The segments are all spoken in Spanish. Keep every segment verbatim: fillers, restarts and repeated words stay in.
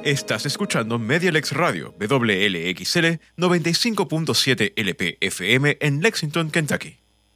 Estás escuchando Medialex Radio, W L X L noventa y cinco punto siete L P F M en Lexington, Kentucky.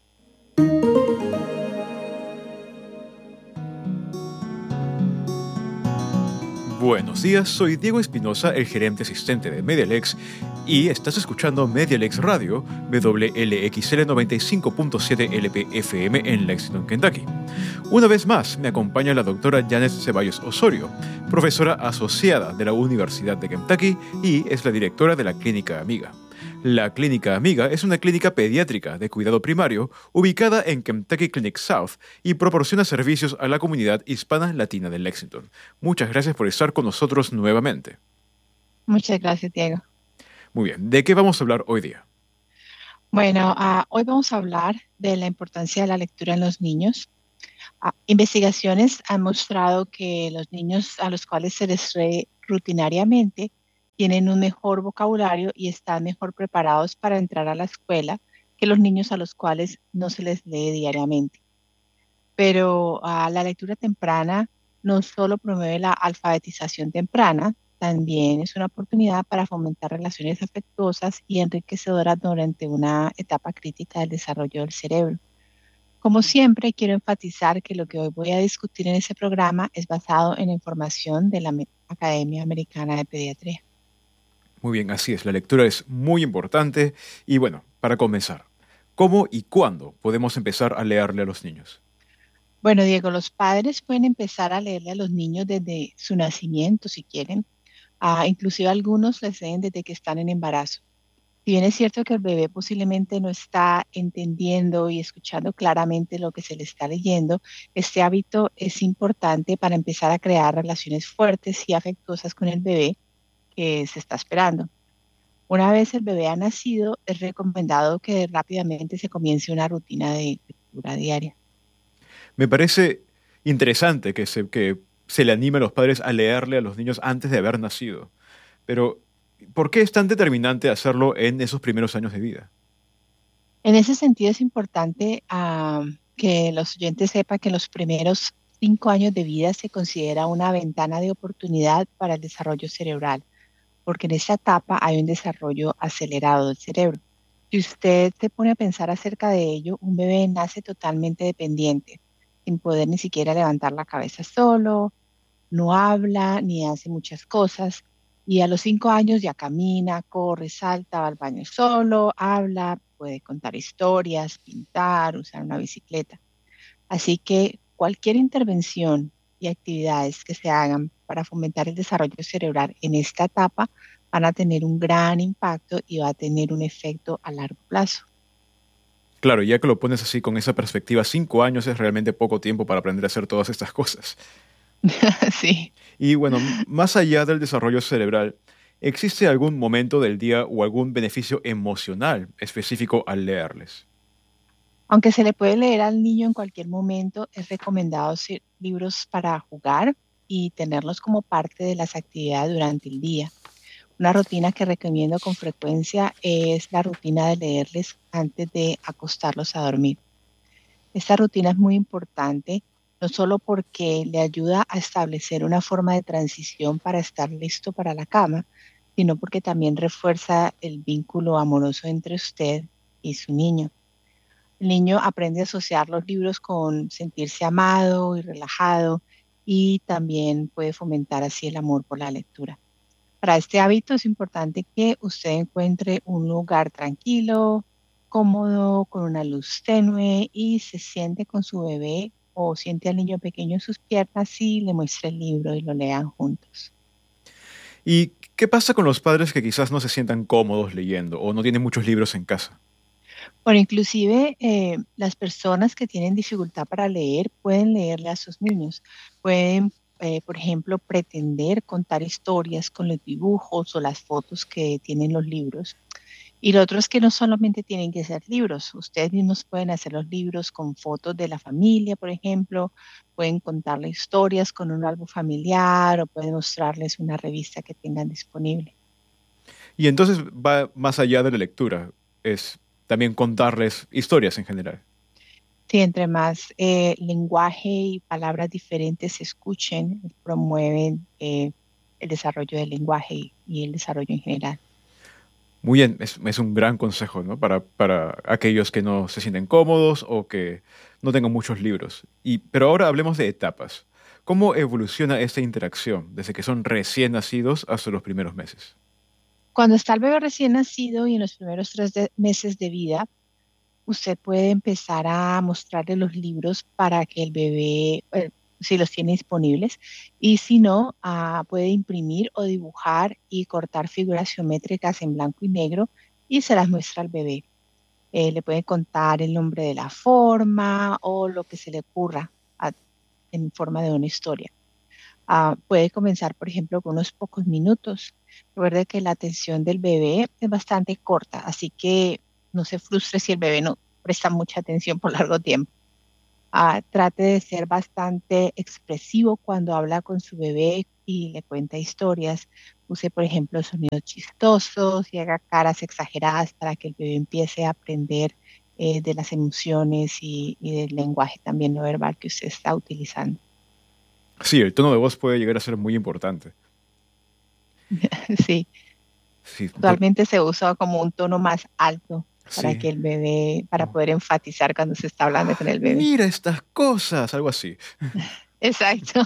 Buenos días, soy Diego Espinosa, el gerente asistente de Medialex, y estás escuchando Medialex Radio, W L X L noventa y cinco punto siete L P F M en Lexington, Kentucky. Una vez más, me acompaña la doctora Janet Ceballos Osorio, profesora asociada de la Universidad de Kentucky y es la directora de la Clínica Amiga. La Clínica Amiga es una clínica pediátrica de cuidado primario ubicada en Kentucky Clinic South y proporciona servicios a la comunidad hispana latina de Lexington. Muchas gracias por estar con nosotros nuevamente. Muchas gracias, Diego. Muy bien, ¿de qué vamos a hablar hoy día? Bueno, uh, hoy vamos a hablar de la importancia de la lectura en los niños. Uh, investigaciones han mostrado que los niños a los cuales se les lee rutinariamente tienen un mejor vocabulario y están mejor preparados para entrar a la escuela que los niños a los cuales no se les lee diariamente. Pero uh, la lectura temprana no solo promueve la alfabetización temprana, también es una oportunidad para fomentar relaciones afectuosas y enriquecedoras durante una etapa crítica del desarrollo del cerebro. Como siempre, quiero enfatizar que lo que hoy voy a discutir en ese programa es basado en información de la Academia Americana de Pediatría. Muy bien, así es. La lectura es muy importante. Y bueno, para comenzar, ¿cómo y cuándo podemos empezar a leerle a los niños? Bueno, Diego, los padres pueden empezar a leerle a los niños desde su nacimiento, si quieren. Uh, inclusive algunos les leen desde que están en embarazo. Si bien es cierto que el bebé posiblemente no está entendiendo y escuchando claramente lo que se le está leyendo, este hábito es importante para empezar a crear relaciones fuertes y afectuosas con el bebé que se está esperando. Una vez el bebé ha nacido, es recomendado que rápidamente se comience una rutina de lectura diaria. Me parece interesante que se, que se le anime a los padres a leerle a los niños antes de haber nacido. Pero, ¿por qué es tan determinante hacerlo en esos primeros años de vida? En ese sentido es importante uh, que los oyentes sepan que los primeros cinco años de vida se considera una ventana de oportunidad para el desarrollo cerebral, porque en esta etapa hay un desarrollo acelerado del cerebro. Si usted se pone a pensar acerca de ello, un bebé nace totalmente dependiente, sin poder ni siquiera levantar la cabeza solo, no habla ni hace muchas cosas, y a los cinco años ya camina, corre, salta, va al baño solo, habla, puede contar historias, pintar, usar una bicicleta. Así que cualquier intervención y actividades que se hagan para fomentar el desarrollo cerebral en esta etapa van a tener un gran impacto y va a tener un efecto a largo plazo. Claro, ya que lo pones así con esa perspectiva, cinco años es realmente poco tiempo para aprender a hacer todas estas cosas. Sí. Y bueno, más allá del desarrollo cerebral, ¿existe algún momento del día o algún beneficio emocional específico al leerles? Aunque se le puede leer al niño en cualquier momento, es recomendado ser libros para jugar y tenerlos como parte de las actividades durante el día. Una rutina que recomiendo con frecuencia es la rutina de leerles antes de acostarlos a dormir. Esta rutina es muy importante, no solo porque le ayuda a establecer una forma de transición para estar listo para la cama, sino porque también refuerza el vínculo amoroso entre usted y su niño. El niño aprende a asociar los libros con sentirse amado y relajado y también puede fomentar así el amor por la lectura. Para este hábito es importante que usted encuentre un lugar tranquilo, cómodo, con una luz tenue y se siente con su bebé o siente al niño pequeño en sus piernas y le muestre el libro y lo lean juntos. ¿Y qué pasa con los padres que quizás no se sientan cómodos leyendo o no tienen muchos libros en casa? Bueno, inclusive eh, las personas que tienen dificultad para leer pueden leerle a sus niños. Pueden, eh, por ejemplo, pretender contar historias con los dibujos o las fotos que tienen los libros. Y lo otro es que no solamente tienen que ser libros. Ustedes mismos pueden hacer los libros con fotos de la familia, por ejemplo. Pueden contarle historias con un álbum familiar o pueden mostrarles una revista que tengan disponible. Y entonces va más allá de la lectura, es también contarles historias en general. Sí, entre más eh, lenguaje y palabras diferentes se escuchen, promueven eh, el desarrollo del lenguaje y, y el desarrollo en general. Muy bien, es, es un gran consejo, ¿no? Para, para aquellos que no se sienten cómodos o que no tengan muchos libros. Y, pero ahora hablemos de etapas. ¿Cómo evoluciona esta interacción desde que son recién nacidos hasta los primeros meses? Cuando está el bebé recién nacido y en los primeros tres de- meses de vida, usted puede empezar a mostrarle los libros para que el bebé, eh, si los tiene disponibles, y si no, ah, puede imprimir o dibujar y cortar figuras geométricas en blanco y negro y se las muestra al bebé. Eh, le puede contar el nombre de la forma o lo que se le ocurra ah, en forma de una historia. Ah, puede comenzar, por ejemplo, con unos pocos minutos. Recuerde que la atención del bebé es bastante corta, así que no se frustre si el bebé no presta mucha atención por largo tiempo. Ah, trate de ser bastante expresivo cuando habla con su bebé y le cuenta historias. Use, por ejemplo, sonidos chistosos y haga caras exageradas para que el bebé empiece a aprender eh, de las emociones y, y del lenguaje también no verbal que usted está utilizando. Sí, el tono de voz puede llegar a ser muy importante. Sí. Sí, por- Actualmente se usa como un tono más alto para sí. que el bebé, para Oh. poder enfatizar cuando se está hablando con ¡Ah! el bebé. Mira estas cosas, algo así. Exacto.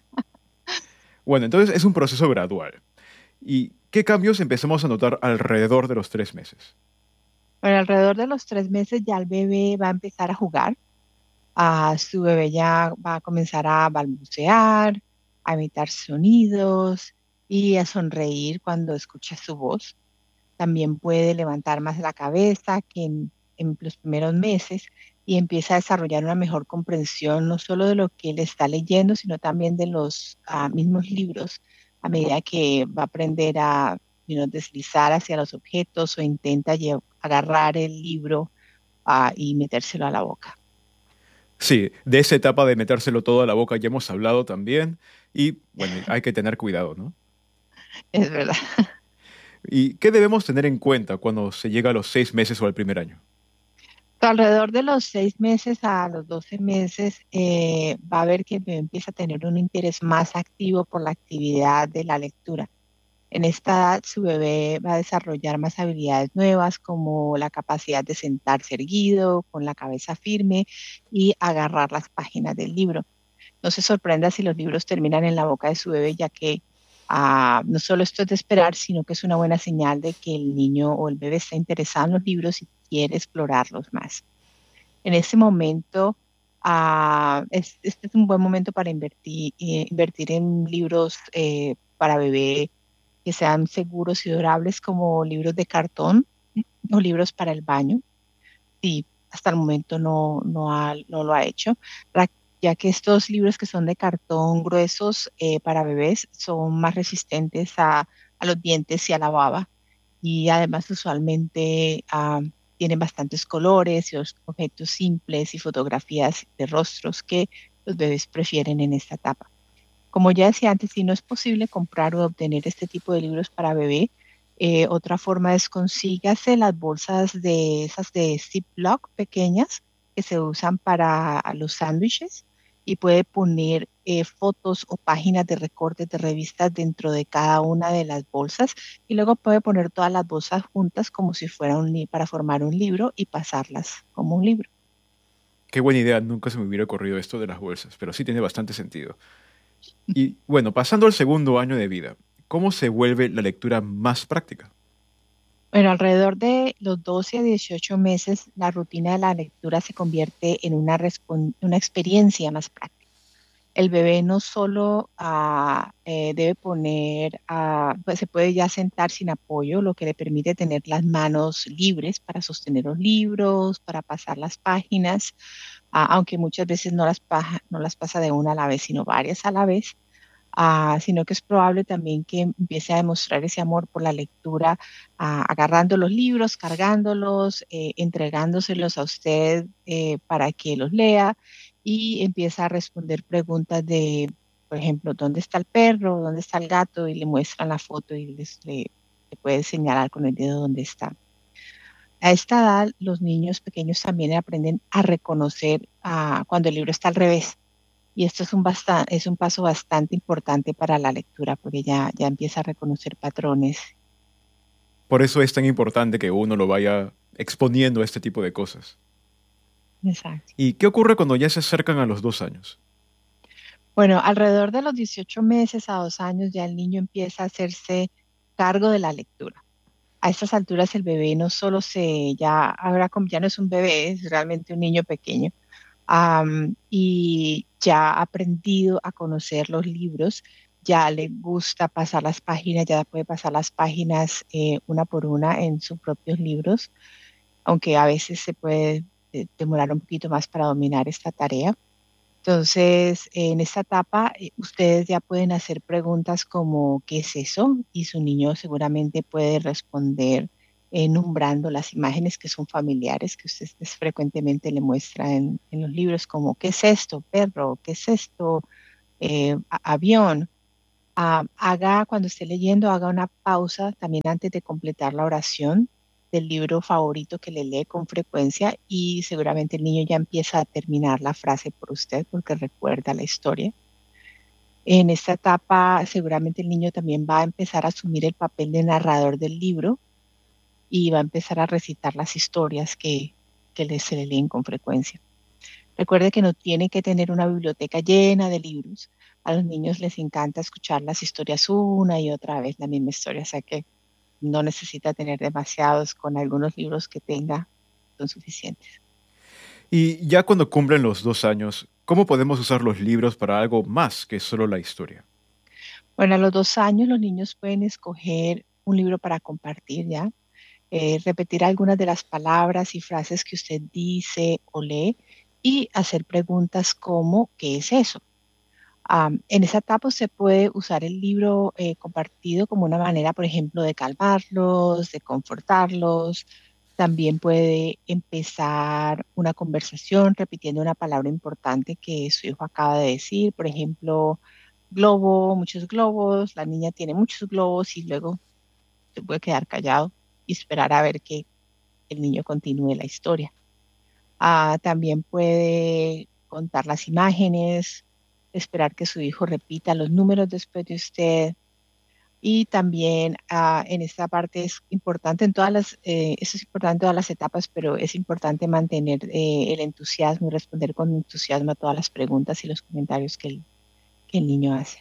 Bueno, entonces es un proceso gradual. ¿Y qué cambios empezamos a notar alrededor de los tres meses? Bueno, alrededor de los tres meses ya el bebé va a empezar a jugar. Ah, su bebé ya va a comenzar a balbucear, a imitar sonidos y a sonreír cuando escucha su voz. También puede levantar más la cabeza que en, en los primeros meses y empieza a desarrollar una mejor comprensión no solo de lo que él está leyendo, sino también de los ah, mismos libros a medida que va a aprender a you know, deslizar hacia los objetos o intenta lle- agarrar el libro ah, y metérselo a la boca. Sí, de esa etapa de metérselo todo a la boca ya hemos hablado también. Y bueno, hay que tener cuidado, ¿no? Es verdad. ¿Y qué debemos tener en cuenta cuando se llega a los seis meses o al primer año? Alrededor de los seis meses a los doce meses eh, va a ver que el bebé empieza a tener un interés más activo por la actividad de la lectura. En esta edad, su bebé va a desarrollar más habilidades nuevas como la capacidad de sentarse erguido, con la cabeza firme y agarrar las páginas del libro. No se sorprenda si los libros terminan en la boca de su bebé, ya que ah, no solo esto es de esperar, sino que es una buena señal de que el niño o el bebé está interesado en los libros y quiere explorarlos más. En ese momento, ah, es- este es un buen momento para invertir, eh, invertir en libros eh, para bebé que sean seguros y durables como libros de cartón o libros para el baño. Sí, hasta el momento no, no, ha- no lo ha hecho, ra- ya que estos libros que son de cartón gruesos eh, para bebés son más resistentes a, a los dientes y a la baba y además usualmente ah, tienen bastantes colores y os- objetos simples y fotografías de rostros que los bebés prefieren en esta etapa. Como ya decía antes, si no es posible comprar o obtener este tipo de libros para bebé, eh, otra forma es consígase las bolsas de esas de Ziploc pequeñas que se usan para los sándwiches y puede poner eh, fotos o páginas de recortes de revistas dentro de cada una de las bolsas y luego puede poner todas las bolsas juntas como si fuera un li- para formar un libro y pasarlas como un libro. Qué buena idea, nunca se me hubiera ocurrido esto de las bolsas, pero sí tiene bastante sentido. Y bueno, pasando al segundo año de vida, ¿cómo se vuelve la lectura más práctica? Bueno, alrededor de los doce a dieciocho meses, la rutina de la lectura se convierte en una, respon- una experiencia más práctica. El bebé no solo ah, eh, debe poner, ah, pues se puede ya sentar sin apoyo, lo que le permite tener las manos libres para sostener los libros, para pasar las páginas, ah, aunque muchas veces no las, paja- no las pasa de una a la vez, sino varias a la vez. Ah, sino que es probable también que empiece a demostrar ese amor por la lectura, ah, agarrando los libros, cargándolos, eh, entregándoselos a usted eh, para que los lea y empieza a responder preguntas de, por ejemplo, ¿dónde está el perro? ¿Dónde está el gato? Y le muestran la foto y les, le, le puede señalar con el dedo dónde está. A esta edad, los niños pequeños también aprenden a reconocer ah, cuando el libro está al revés Y esto es un, basta- es un paso bastante importante para la lectura porque ya, ya empieza a reconocer patrones. Por eso es tan importante que uno lo vaya exponiendo a este tipo de cosas. Exacto. ¿Y qué ocurre cuando ya se acercan a los dos años? Bueno, alrededor de los dieciocho meses a dos años ya el niño empieza a hacerse cargo de la lectura. A estas alturas el bebé no solo se, ya, ahora como ya no es un bebé, es realmente un niño pequeño, am, y ya ha aprendido a conocer los libros, ya le gusta pasar las páginas, ya puede pasar las páginas eh, una por una en sus propios libros, aunque a veces se puede eh, demorar un poquito más para dominar esta tarea. Entonces, en esta etapa, eh, ustedes ya pueden hacer preguntas como ¿qué es eso? Y su niño seguramente puede responder eh, nombrando las imágenes que son familiares, que ustedes frecuentemente le muestran en, en los libros, como ¿qué es esto? Perro, ¿qué es esto? Eh, a- avión. Ah, haga, cuando esté leyendo, haga una pausa también antes de completar la oración del libro favorito que le lee con frecuencia y seguramente el niño ya empieza a terminar la frase por usted porque recuerda la historia. En esta etapa, seguramente el niño también va a empezar a asumir el papel de narrador del libro y va a empezar a recitar las historias que, que le, se le leen con frecuencia. Recuerde que no tiene que tener una biblioteca llena de libros. A los niños les encanta escuchar las historias una y otra vez, la misma historia, o sea que no necesita tener demasiados, con algunos libros que tenga son suficientes. Y ya cuando cumplen los dos años, ¿cómo podemos usar los libros para algo más que solo la historia? Bueno, a los dos años los niños pueden escoger un libro para compartir ya, eh, repetir algunas de las palabras y frases que usted dice o lee y hacer preguntas como ¿qué es eso? Am, en esa etapa se puede usar el libro eh, compartido como una manera, por ejemplo, de calmarlos, de confortarlos. También puede empezar una conversación repitiendo una palabra importante que su hijo acaba de decir. Por ejemplo, globo, muchos globos, la niña tiene muchos globos y luego se puede quedar callado y esperar a ver que el niño continúe la historia. Ah, también puede contar las imágenes, esperar que su hijo repita los números después de usted. Y también ah, en esta parte es importante en todas las, eh, eso es importante en todas las etapas, pero es importante mantener eh, el entusiasmo y responder con entusiasmo a todas las preguntas y los comentarios que el, que el niño hace.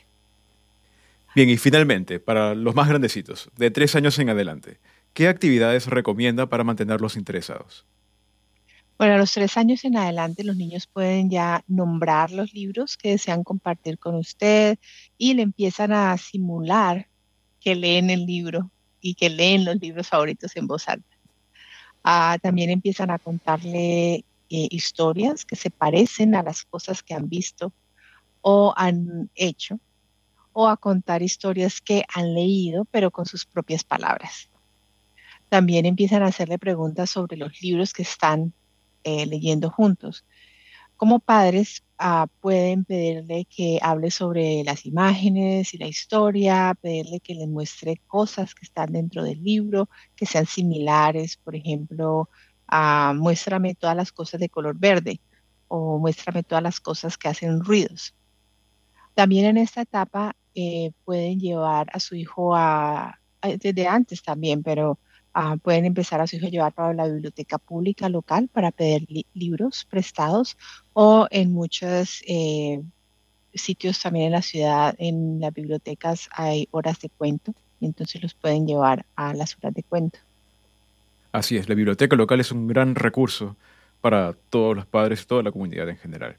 Bien, y finalmente, para los más grandecitos, de tres años en adelante, ¿qué actividades recomienda para mantenerlos interesados? Bueno, a los tres años en adelante los niños pueden ya nombrar los libros que desean compartir con usted y le empiezan a simular que leen el libro y que leen los libros favoritos en voz alta. Ah, también empiezan a contarle eh, historias que se parecen a las cosas que han visto o han hecho, o a contar historias que han leído, pero con sus propias palabras. También empiezan a hacerle preguntas sobre los libros que están eh, leyendo juntos. Como padres, ah, pueden pedirle que hable sobre las imágenes y la historia, pedirle que les muestre cosas que están dentro del libro, que sean similares. Por ejemplo, ah, muéstrame todas las cosas de color verde o muéstrame todas las cosas que hacen ruidos. También en esta etapa eh, pueden llevar a su hijo a, a- desde antes también, pero ah, pueden empezar a su hijo a llevar para la biblioteca pública local para pedir li- libros prestados o en muchos eh, sitios también en la ciudad, en las bibliotecas hay horas de cuento, y entonces los pueden llevar a las horas de cuento. Así es, la biblioteca local es un gran recurso para todos los padres y toda la comunidad en general.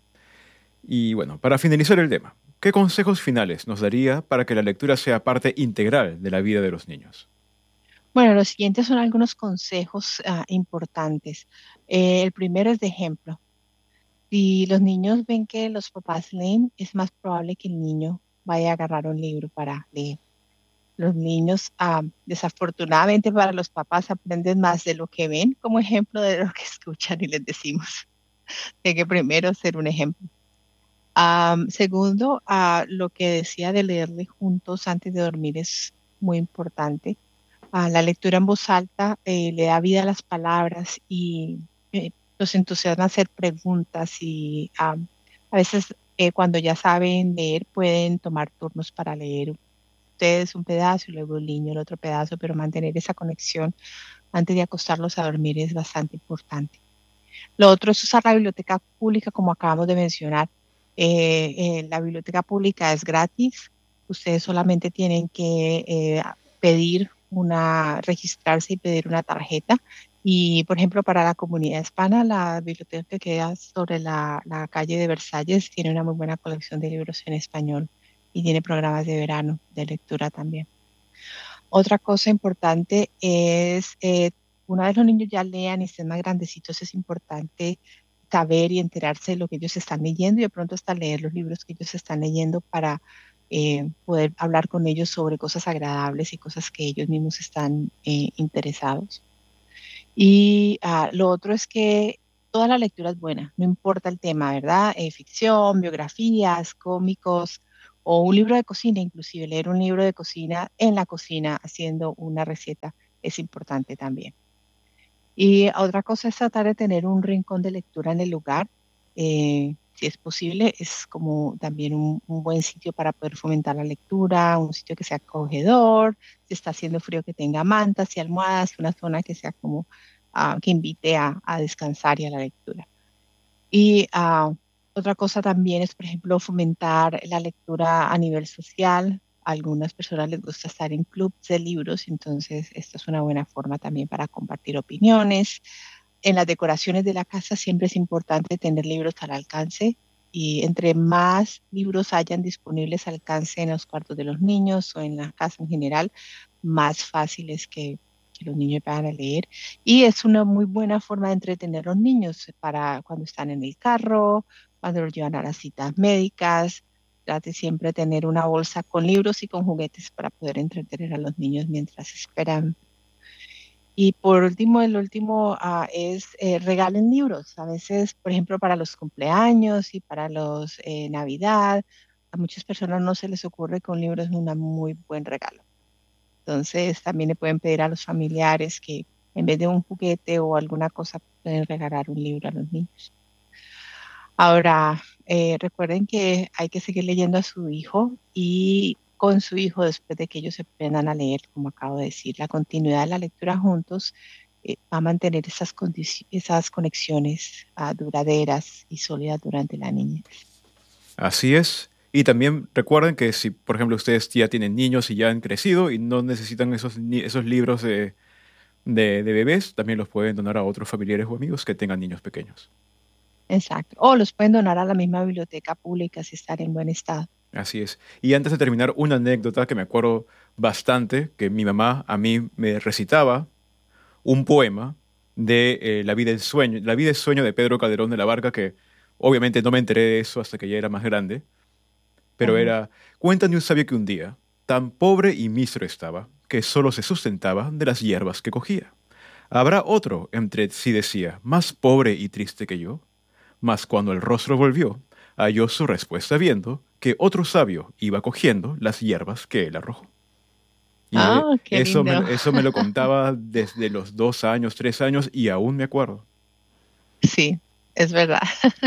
Y bueno, para finalizar el tema, ¿qué consejos finales nos daría para que la lectura sea parte integral de la vida de los niños? Bueno, los siguientes son algunos consejos ah, importantes. Eh, el primero es de ejemplo. Si los niños ven que los papás leen, es más probable que el niño vaya a agarrar un libro para leer. Los niños, ah, desafortunadamente para los papás, aprenden más de lo que ven como ejemplo de lo que escuchan y les decimos. Hay que primero ser un ejemplo. Am, segundo, ah, lo que decía de leerle juntos antes de dormir es muy importante. Ah, la lectura en voz alta eh, le da vida a las palabras y eh, los entusiasma a hacer preguntas y am, a veces eh, cuando ya saben leer, pueden tomar turnos para leer ustedes un pedazo y luego el niño el otro pedazo, pero mantener esa conexión antes de acostarlos a dormir es bastante importante. Lo otro es usar la biblioteca pública, como acabamos de mencionar. Eh, eh, la biblioteca pública es gratis. Ustedes solamente tienen que eh, pedir una, registrarse y pedir una tarjeta. Y, por ejemplo, para la comunidad hispana, la biblioteca que queda sobre la, la calle de Versalles tiene una muy buena colección de libros en español y tiene programas de verano de lectura también. Otra cosa importante es, eh, una vez los niños ya lean y estén más grandecitos, es importante saber y enterarse de lo que ellos están leyendo y de pronto hasta leer los libros que ellos están leyendo para eh, poder hablar con ellos sobre cosas agradables y cosas que ellos mismos están eh, interesados. Y uh, lo otro es que toda la lectura es buena, no importa el tema, ¿verdad? Eh, ficción, biografías, cómicos o un libro de cocina, inclusive leer un libro de cocina en la cocina haciendo una receta es importante también. Y otra cosa es tratar de tener un rincón de lectura en el lugar. Eh, si es posible, es como también un, un buen sitio para poder fomentar la lectura, un sitio que sea acogedor, si está haciendo frío que tenga mantas y almohadas, una zona que sea como uh, que invite a, a descansar y a la lectura. Y uh, otra cosa también es, por ejemplo, fomentar la lectura a nivel social. A algunas personas les gusta estar en clubes de libros, entonces esta es una buena forma también para compartir opiniones. En las decoraciones de la casa siempre es importante tener libros al alcance y entre más libros hayan disponibles al alcance en los cuartos de los niños o en la casa en general, más fácil es que, que los niños vayan a leer. Y es una muy buena forma de entretener a los niños para cuando están en el carro, cuando los llevan a las citas médicas. Trate siempre de tener una bolsa con libros y con juguetes para poder entretener a los niños mientras esperan. Y por último, el último uh, es eh, regalen libros. A veces, por ejemplo, para los cumpleaños y para los eh, Navidad, a muchas personas no se les ocurre que un libro es un muy buen regalo. Entonces, también le pueden pedir a los familiares que en vez de un juguete o alguna cosa, pueden regalar un libro a los niños. Ahora, eh, recuerden que hay que seguir leyendo a su hijo y con su hijo después de que ellos aprendan a leer, como acabo de decir. La continuidad de la lectura juntos eh, va a mantener esas, esas conexiones uh, duraderas y sólidas durante la niñez. Así es. Y también recuerden que si, por ejemplo, ustedes ya tienen niños y ya han crecido y no necesitan esos, esos libros de, de, de bebés, también los pueden donar a otros familiares o amigos que tengan niños pequeños. Exacto. O los pueden donar a la misma biblioteca pública si están en buen estado. Así es. Y antes de terminar, una anécdota que me acuerdo bastante, que mi mamá a mí me recitaba un poema de eh, La vida del sueño, La vida del sueño de Pedro Calderón de la Barca, que obviamente no me enteré de eso hasta que ya era más grande, pero Ajá. era, cuéntame un sabio que un día, tan pobre y mísero estaba, que solo se sustentaba de las hierbas que cogía. Habrá otro, entre sí decía, más pobre y triste que yo. Mas cuando el rostro volvió, halló su respuesta viendo que otro sabio iba cogiendo las hierbas que él arrojó. Y eh, Ah, qué eso lindo. me, eso me lo contaba desde los dos años, tres años y aún me acuerdo. Sí, es verdad.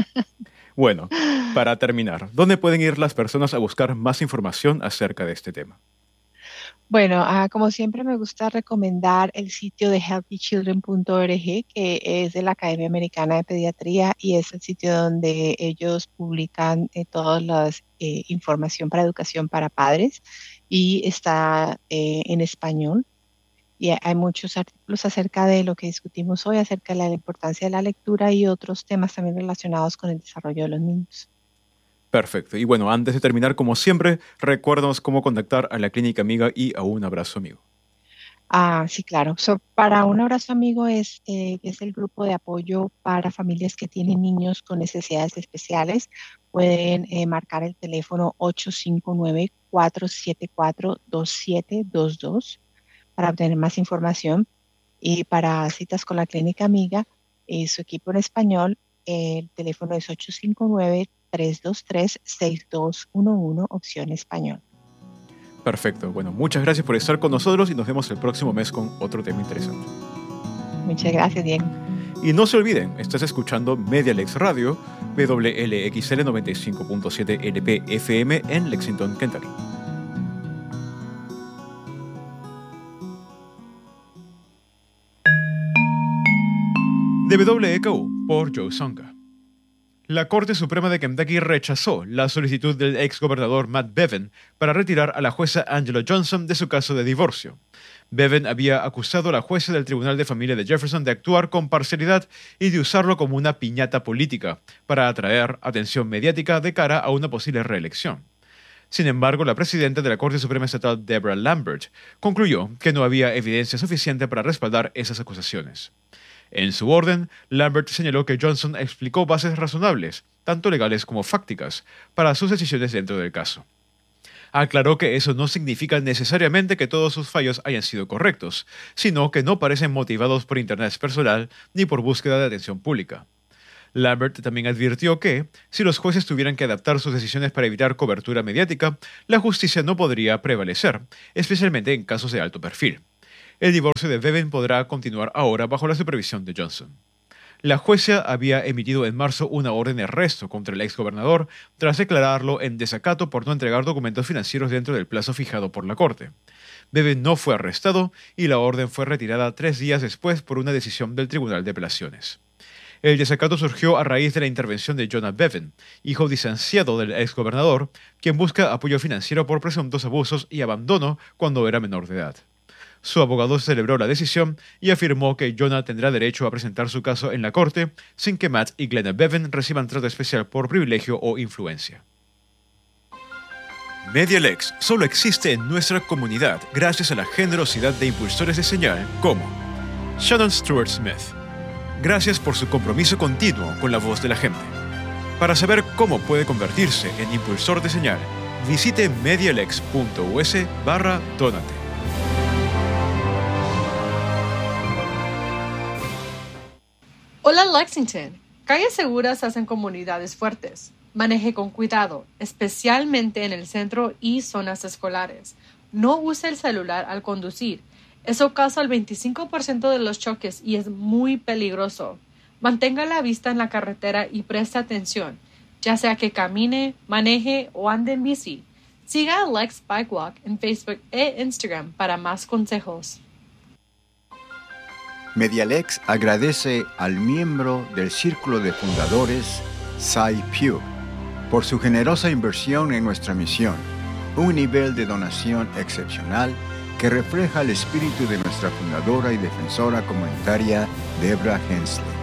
Bueno, para terminar, ¿dónde pueden ir las personas a buscar más información acerca de este tema? Bueno, ah, como siempre me gusta recomendar el sitio de healthy children punto org, que es de la Academia Americana de Pediatría y es el sitio donde ellos publican eh, toda la eh, información para educación para padres y está eh, en español. Y hay muchos artículos acerca de lo que discutimos hoy, acerca de la importancia de la lectura y otros temas también relacionados con el desarrollo de los niños. Perfecto. Y bueno, antes de terminar, como siempre, recuérdanos cómo contactar a la Clínica Amiga y a Un Abrazo Amigo. Ah, sí, claro. So, para Un Abrazo Amigo es, eh, es el grupo de apoyo para familias que tienen niños con necesidades especiales. Pueden eh, marcar el teléfono ocho cinco nueve, cuatro siete cuatro, dos siete dos dos para obtener más información. Y para citas con la Clínica Amiga y su equipo en español, el teléfono es ocho cinco nueve, tres dos tres, seis dos uno uno, opción español. Perfecto. Bueno, muchas gracias por estar con nosotros y nos vemos el próximo mes con otro tema interesante. Muchas gracias, Diego. Y no se olviden, estás escuchando Medialex Radio, W L X L noventa y cinco punto siete L P F M en Lexington, Kentucky. De W E K U por Joe Sonka. La Corte Suprema de Kentucky rechazó la solicitud del exgobernador Matt Bevin para retirar a la jueza Angela Johnson de su caso de divorcio. Bevin había acusado a la jueza del Tribunal de Familia de Jefferson de actuar con parcialidad y de usarlo como una piñata política para atraer atención mediática de cara a una posible reelección. Sin embargo, la presidenta de la Corte Suprema Estatal, Deborah Lambert, concluyó que no había evidencia suficiente para respaldar esas acusaciones. En su orden, Lambert señaló que Johnson explicó bases razonables, tanto legales como fácticas, para sus decisiones dentro del caso. Aclaró que eso no significa necesariamente que todos sus fallos hayan sido correctos, sino que no parecen motivados por interés personal ni por búsqueda de atención pública. Lambert también advirtió que, si los jueces tuvieran que adaptar sus decisiones para evitar cobertura mediática, la justicia no podría prevalecer, especialmente en casos de alto perfil. El divorcio de Bevin podrá continuar ahora bajo la supervisión de Johnson. La jueza había emitido en marzo una orden de arresto contra el exgobernador tras declararlo en desacato por no entregar documentos financieros dentro del plazo fijado por la Corte. Bevin no fue arrestado y la orden fue retirada tres días después por una decisión del Tribunal de Apelaciones. El desacato surgió a raíz de la intervención de Jonah Bevin, hijo distanciado del exgobernador, quien busca apoyo financiero por presuntos abusos y abandono cuando era menor de edad. Su abogado celebró la decisión y afirmó que Jonah tendrá derecho a presentar su caso en la corte sin que Matt y Glenna Bevin reciban trato especial por privilegio o influencia. Medialex solo existe en nuestra comunidad gracias a la generosidad de impulsores de señal como Shannon Stewart Smith. Gracias por su compromiso continuo con la voz de la gente. Para saber cómo puede convertirse en impulsor de señal, visite medialex.us barra donate. Hola Lexington, calles seguras hacen comunidades fuertes. Maneje con cuidado, especialmente en el centro y zonas escolares. No use el celular al conducir. Eso causa el veinticinco por ciento de los choques y es muy peligroso. Mantenga la vista en la carretera y preste atención, ya sea que camine, maneje o ande en bici. Siga a Lex Bike Walk en Facebook e Instagram para más consejos. Medialex agradece al miembro del Círculo de Fundadores, Cy Pugh, por su generosa inversión en nuestra misión, un nivel de donación excepcional que refleja el espíritu de nuestra fundadora y defensora comunitaria, Deborah Hensley.